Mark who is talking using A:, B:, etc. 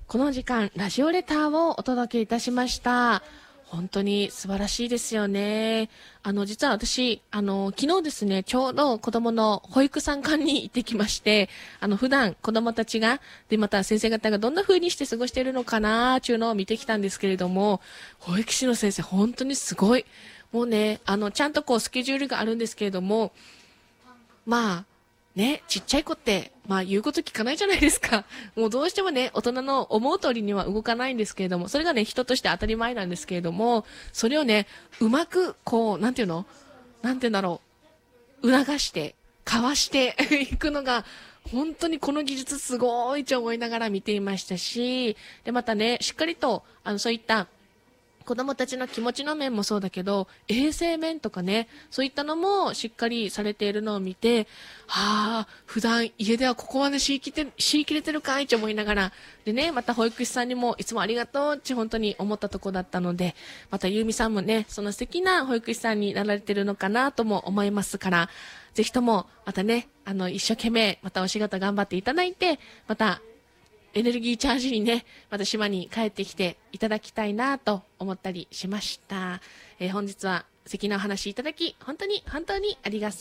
A: この時間、ラジオレターをお届けいたしました。本当に素晴らしいですよね。実は私、昨日ですね、ちょうど子供の保育参観に行ってきまして、普段子供たちが、で、また先生方がどんな風にして過ごしているのかな、ちゅうのを見てきたんですけれども、保育士の先生、本当にすごい。もうね、ちゃんとこう、スケジュールがあるんですけれども、まあ、ね、ちっちゃい子って、まあ言うこと聞かないじゃないですか。もうどうしてもね、大人の思う通りには動かないんですけれども、それがね、人として当たり前なんですけれども、それをね、うまく、こう、なんていうのなんていうんだろう、促して、かわしていくのが、本当にこの技術すごいと思いながら見ていましたし、で、またね、しっかりと、そういった子供たちの気持ちの面もそうだけど、衛生面とかね、そういったのもしっかりされているのを見て、はあ、普段家ではここまで仕切れてるかいって思いながら、でね、また保育士さんにもいつもありがとうって本当に思ったところだったので、またゆうみさんもね、その素敵な保育士さんになられてるのかなとも思いますから、ぜひともまたね、一生懸命またお仕事頑張っていただいて、またエネルギーチャージにね、また島に帰ってきていただきたいなと思ったりしました。本日は素敵なお話いただき、本当に本当にありがとう